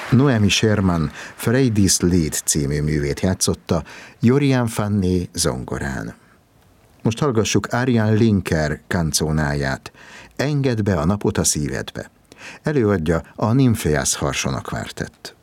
Noemi Sherman Freydis Lied című művét játszotta Jorian Fanné zongorán. Most hallgassuk Ariane Linker kancónáját, Engedd be a napot a szívedbe. Előadja a Nymphéas Harsona Quartet.